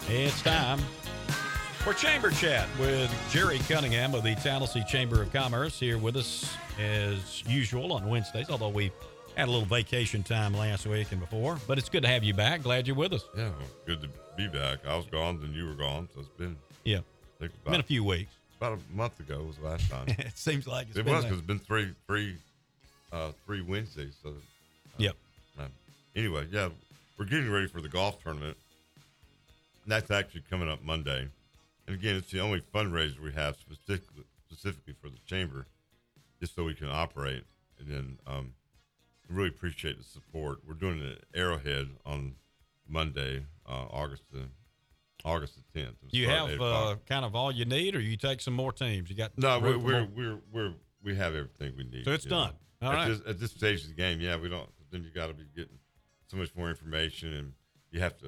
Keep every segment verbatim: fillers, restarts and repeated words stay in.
It's time for Chamber Chat with Jerry Cunningham of the Tallahassee Chamber of Commerce, here with us as usual on Wednesdays, although we had a little vacation time last week and before. But it's good to have you back. Glad you're with us. Yeah, well, good to be back. I was gone, then you were gone, so it's been yeah, I think about, been a few weeks. About a month ago was the last time. It seems like it's it been was because it's been three, three, uh, three Wednesdays. So, uh, yep. Uh, anyway, yeah, we're getting ready for the golf tournament. That's actually coming up Monday. And again, it's the only fundraiser we have specifically, specifically for the chamber, just so we can operate. And then um, I really appreciate the support. We're doing it at Arrowhead on Monday, uh, August the August the tenth. Do you have uh, kind of all you need, or you take some more teams? You got no, we're we're, we're we're we have everything we need. So it's done. Know. All at right. This, at this stage of the game, yeah, we don't. Then you got to be getting so much more information, and you have to,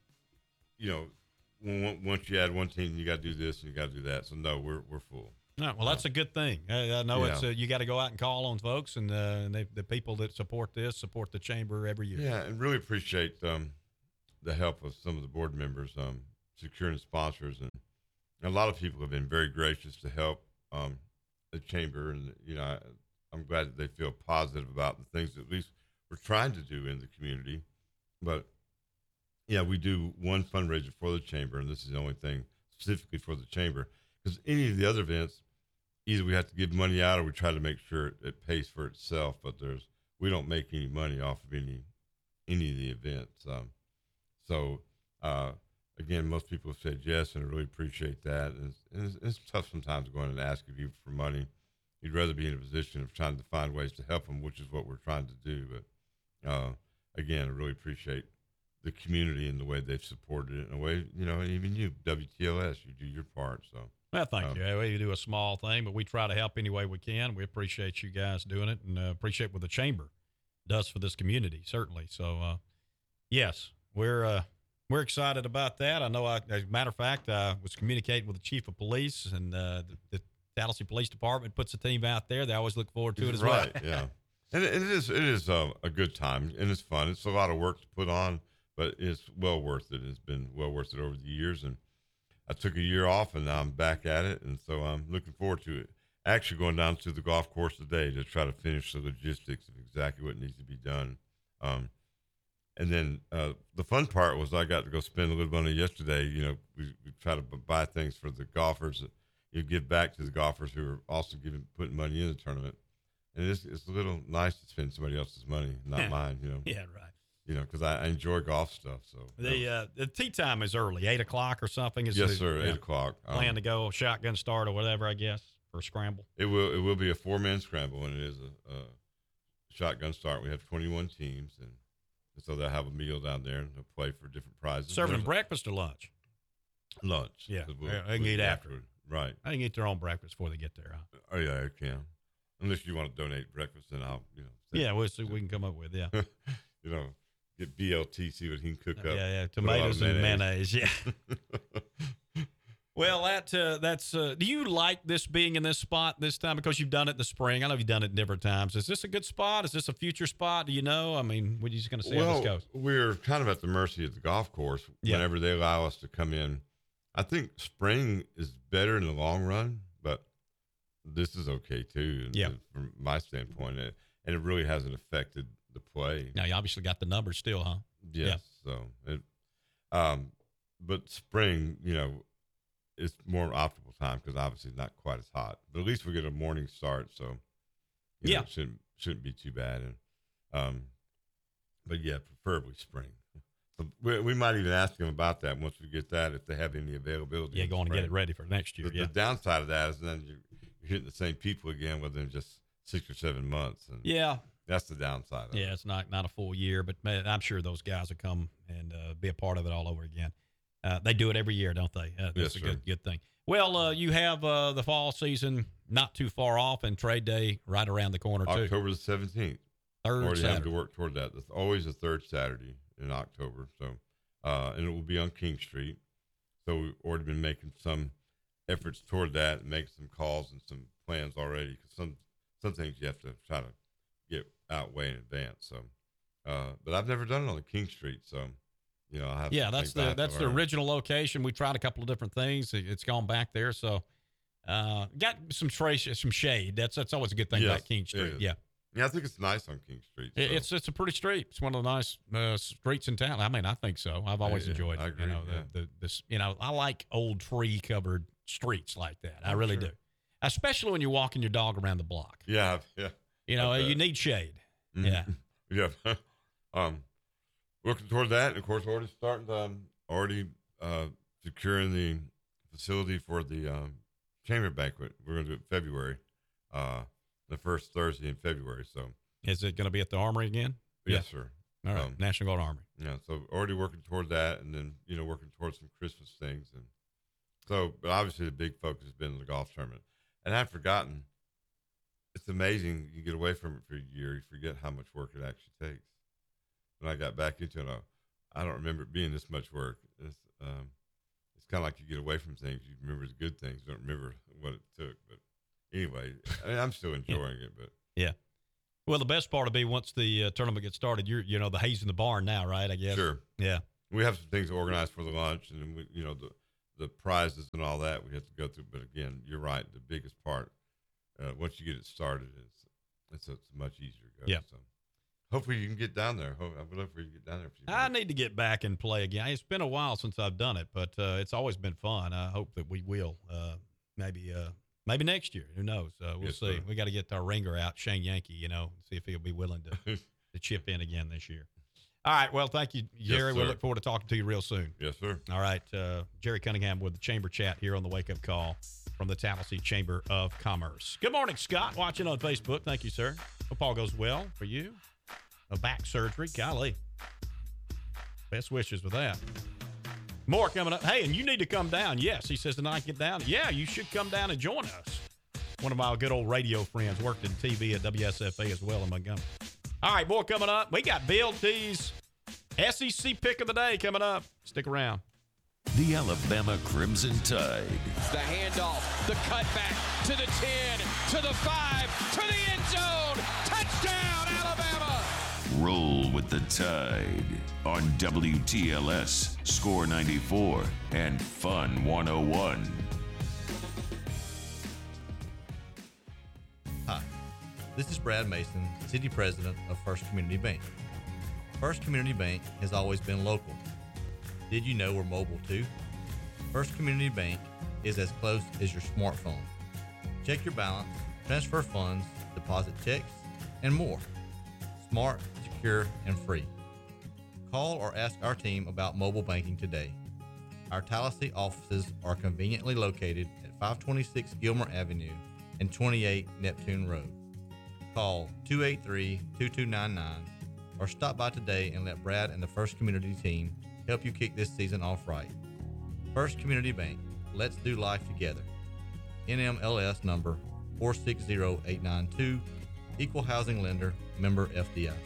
you know, when, once you add one team, you got to do this and you got to do that. So no, we're we're full. No, well, that's a good thing. I, I know Yeah. it's uh, you got to go out and call on folks, and, uh, and they, the people that support this support the chamber every year. Yeah, and really appreciate um, the help of some of the board members, um, securing sponsors, and a lot of people have been very gracious to help um, the chamber, and you know, I, I'm glad that they feel positive about the things that at least we're trying to do in the community. But yeah, we do one fundraiser for the chamber, and this is the only thing specifically for the chamber, because any of the other events, either we have to give money out or we try to make sure it, it pays for itself. But there's we don't make any money off of any any of the events. Um, so uh, again, most people have said yes, and I really appreciate that. And it's, and it's, it's tough sometimes going and asking people for money. You'd rather be in a position of trying to find ways to help them, which is what we're trying to do. But uh, again, I really appreciate the community and the way they've supported it in a way, you know, and even you, W T L S, you do your part. So, well, thank um, you. Yeah, we do a small thing, but we try to help any way we can. We appreciate you guys doing it, and uh, appreciate what the chamber does for this community, certainly. So, uh, yes, we're uh, we're excited about that. I know, I, as a matter of fact, I was communicating with the chief of police, and uh, the, the Tallahassee Police Department puts a team out there. They always look forward to it as right, well. Yeah, and it, it is it is uh, a good time, and it's fun. It's a lot of work to put on, but it's well worth it. It's been well worth it over the years, and I took a year off, and now I'm back at it, and so I'm looking forward to it. Actually going down to the golf course today to try to finish the logistics of exactly what needs to be done. Um, and then uh, the fun part was I got to go spend a little money yesterday. You know, we, we try to b- buy things for the golfers that you give back to the golfers who are also giving putting money in the tournament. And it's, it's a little nice to spend somebody else's money, not mine, you know. Yeah, right. You know, because I, I enjoy golf stuff. So The uh, the tee time is early, eight o'clock or something. Is yes, the, sir, yeah, eight o'clock. Plan Um, to go shotgun start or whatever, I guess, for a scramble. It will it will be a four man scramble, and it is a, a shotgun start. We have twenty-one teams, and, and so they'll have a meal down there and they'll play for different prizes. Serving There's breakfast or lunch? a lunch. Yeah, 'cause yeah, they can eat after. Right. I can eat their own breakfast before they get there. Huh? Oh yeah, I can. Unless you want to donate breakfast, then I'll you know. Yeah, we'll see what we can come up with. Yeah, you know, get B L T, see what he can cook up. yeah, yeah. Put a lot of Tomatoes and mayonnaise. Yeah. Well, that uh, that's. Uh, do you like this being in this spot this time because you've done it in the spring? I know you've done it different times. Is this a good spot? Is this a future spot? Do you know? I mean, we're just going to see well, how this goes. We're kind of at the mercy of the golf course Yeah. whenever they allow us to come in. I think spring is better in the long run, but this is okay too. Yeah. From my standpoint, it, and it really hasn't affected the play. Now you obviously got the numbers still, huh? Yes. So it, um, but spring, you know, it's more optimal time because obviously it's not quite as hot. But at least we get a morning start, so you Yeah. know, it shouldn't shouldn't be too bad. And um, but yeah, preferably spring. So we, we might even ask them about that once we get that if they have any availability. Yeah, in going to spring. get it ready for next year. The, yeah. the downside of that is then you're, you're hitting the same people again within just six or seven months, and Yeah. that's the downside of it. Yeah, it's not not a full year, but man, I'm sure those guys will come and uh, be a part of it all over again. Uh, they do it every year, don't they? Uh, that's Yes, a sir. good good thing. Well, uh, you have uh, the fall season not too far off, and trade day right around the corner too. October the seventeenth. Third Already having Saturday. to work toward that. It's always the third Saturday in October. So, uh, and it will be on King Street. So we've already been making some efforts toward that and making some calls and some plans already. Because some some things you have to try to get out way in advance. So, uh, but I've never done it on the King Street. So, you know, I have Yeah, to that's think the back that's to the learn. original location. We tried a couple of different things. It- It's gone back there, so uh, got some trace, some shade. That's that's always a good thing Yes, about King it Street. is. Yeah, Yeah, I think it's nice on King Street. It- so. it's it's a pretty street. It's one of the nice uh, streets in town. I mean, I think so. I've always Yeah, enjoyed it. I agree, You know, yeah. the, the this you know, I like old tree covered streets like that. I Oh, really sure. do, especially when you're walking your dog around the block. Yeah, yeah. You know, I bet. you need shade. Mhm. Yeah. um, working toward that, and of course, already starting to, um, already uh, securing the facility for the um, chamber banquet. We're going to do it in February, uh, the first Thursday in February. So, Is it going to be at the Armory again? yes, sir. All right, Um, National Guard Armory. Yeah, so already working toward that, and then you know working towards some Christmas things, and so. But obviously, the big focus has been the golf tournament, and I've forgotten. It's amazing you get away from it for a year, you forget how much work it actually takes. When I got back into it, I, I don't remember it being this much work. It's um, it's kind of like you get away from things. You remember the good things, you don't remember what it took. But anyway, I mean, I'm still enjoying it. But Yeah. Well, the best part will be once the uh, tournament gets started. You're, you know, the haze in the barn now, right? I guess. sure. Yeah. We have some things organized for the lunch, and then we, you know, the the prizes and all that we have to go through. But again, you're right. The biggest part, uh, once you get it started, it's it's, it's much easier to go. Yeah. So hopefully you can get down there. Hope, I would love for you to get down there. If you I can. need to get back and play again. It's been a while since I've done it, but uh, it's always been fun. I hope that we will. Uh, maybe, uh, maybe next year. Who knows? Uh, we'll Yes, see. sir. We got to get our ringer out, Shane Yankee. You know, see if he'll be willing to to chip in again this year. All right. Well, thank you, Jerry. we sir. look forward to talking to you real soon. Yes, sir. All right. Uh, Jerry Cunningham with the Chamber Chat here on the Wake Up Call from the Tallahassee Chamber of Commerce. Good morning, Scott, watching on Facebook. Thank you, sir. Hope all goes well for you. A back surgery. Golly. Best wishes with that. More coming up. Hey, and you need to come down. Yes, he says tonight, get down. Yeah, you should come down and join us. One of my good old radio friends worked in T V at W S F A as well in Montgomery. All right, more coming up. We got Bill T's S E C pick of the day coming up. Stick around. The Alabama Crimson Tide. The handoff, the cutback to the ten, to the five, to the end zone. Touchdown, Alabama! Roll with the Tide on W T L S, Score ninety-four, and Fun one oh one. Hi, this is Brad Mason, City President of First Community Bank. First Community Bank has always been local. Did you know we're mobile too? First Community Bank is as close as your smartphone. Check your balance, transfer funds, deposit checks, and more. Smart, secure, and free. Call or ask our team about mobile banking today. Our Tallahassee offices are conveniently located at five twenty-six Gilmer Avenue and twenty-eight Neptune Road. Call two eight three, two two nine nine or stop by today and let Brad and the First Community team help you kick this season off right. First Community Bank, let's do life together. N M L S number four six zero eight nine two, Equal Housing Lender, member F D I C.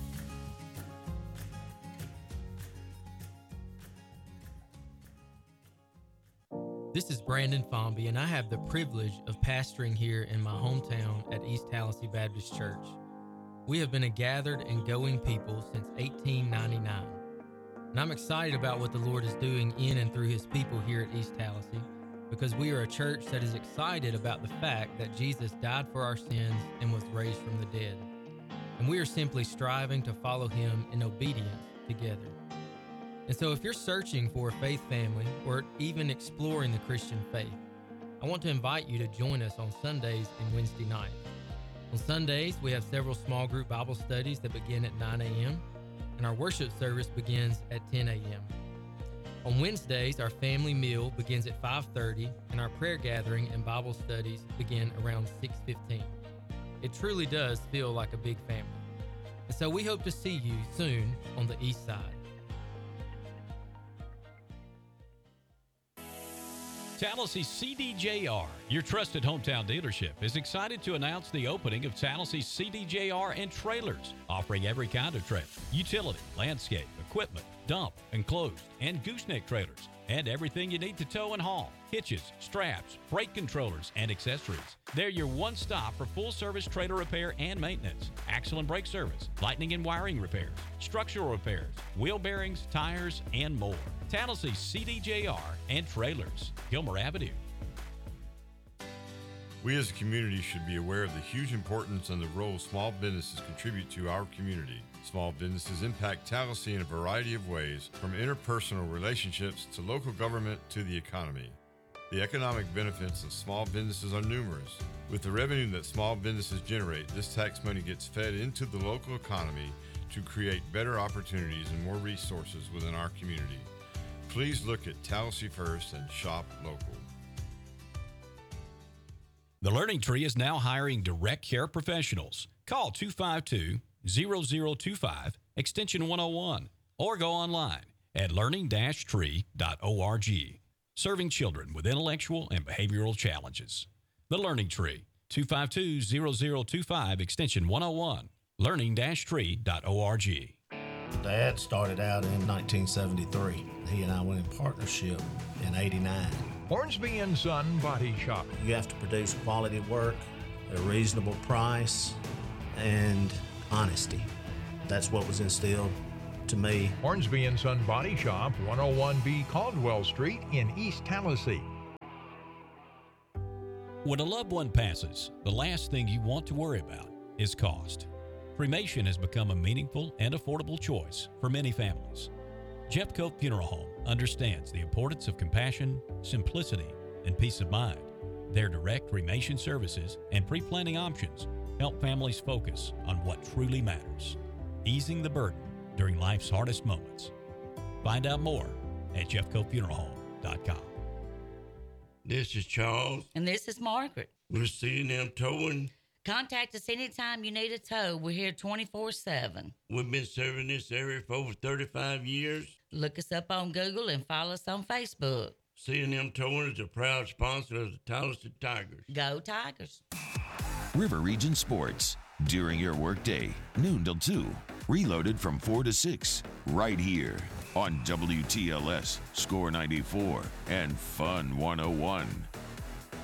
This is Brandon Fomby, and I have the privilege of pastoring here in my hometown at East Tallahassee Baptist Church. We have been a gathered and going people since eighteen ninety-nine, and I'm excited about what the Lord is doing in and through His people here at East Tallahassee, because we are a church that is excited about the fact that Jesus died for our sins and was raised from the dead, and we are simply striving to follow Him in obedience together. And so if you're searching for a faith family or even exploring the Christian faith, I want to invite you to join us on Sundays and Wednesday nights. On Sundays, we have several small group Bible studies that begin at nine a.m., and our worship service begins at ten a.m. On Wednesdays, our family meal begins at five thirty, and our prayer gathering and Bible studies begin around six fifteen. It truly does feel like a big family. And so we hope to see you soon on the East Side. Tallahassee C D J R, your trusted hometown dealership, is excited to announce the opening of Tallahassee C D J R and Trailers, offering every kind of trailer, utility, landscape, equipment, dump, enclosed, and gooseneck trailers, and everything you need to tow and haul. Hitches, straps, brake controllers, and accessories. They're your one stop for full service trailer repair and maintenance, axle and brake service, lightning and wiring repairs, structural repairs, wheel bearings, tires, and more. Tallahassee C D J R and Trailers, Gilmer Avenue. We as a community should be aware of the huge importance and the role small businesses contribute to our community. Small businesses impact Tallahassee in a variety of ways, from interpersonal relationships to local government to the economy. The economic benefits of small businesses are numerous. With the revenue that small businesses generate, this tax money gets fed into the local economy to create better opportunities and more resources within our community. Please look at Tallahassee First and shop local. The Learning Tree is now hiring direct care professionals. Call two five two, zero zero two five, extension one oh one, or go online at learning dash tree dot org. Serving children with intellectual and behavioral challenges. The Learning Tree, two five two, zero zero two five, extension one oh one, learning dash tree dot org. Dad started out in nineteen seventy-three. He and I went in partnership in eighty-nine. Hornsby and Son Body Shop. You have to produce quality work at a reasonable price and honesty. That's what was instilled to me. Hornsby and Son Body Shop, one oh one B Caldwell Street in East Tallahassee. When a loved one passes, the last thing you want to worry about is cost. Cremation has become a meaningful and affordable choice for many families. Jeffcoat Funeral Home understands the importance of compassion, simplicity, and peace of mind. Their direct cremation services and pre-planning options help families focus on what truly matters, easing the burden during life's hardest moments. Find out more at jeffcoat funeral home dot com. This is Charles. And this is Margaret. We're C and M Towing. Contact us anytime you need a tow. We're here twenty-four seven. We've been serving this area for over thirty-five years. Look us up on Google and follow us on Facebook. C and M Towing is a proud sponsor of the Tallahassee Tigers. Go Tigers. River Region Sports. During your workday, noon till two. Reloaded from four to six. Right here on W T L S, Score ninety-four, and Fun one oh one.